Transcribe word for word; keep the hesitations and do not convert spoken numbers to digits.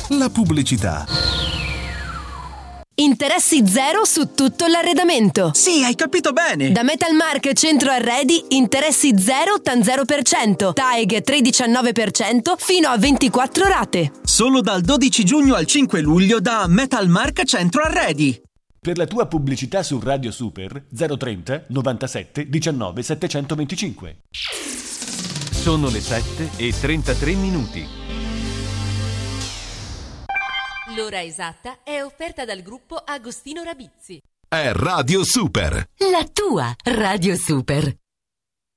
la pubblicità. Interessi zero su tutto l'arredamento. Sì, hai capito bene. Da Metalmark Centro Arredi, interessi zero tan zero per cento. T A E G tre virgola diciannove per cento fino a ventiquattro rate. Solo dal dodici giugno al cinque luglio da Metalmark Centro Arredi. Per la tua pubblicità su Radio Super zero trenta novantasette diciannove settecentoventicinque. Sono le sette e trentatré minuti. L'ora esatta è offerta dal gruppo Agostino Rabizzi. È Radio Super. La tua Radio Super.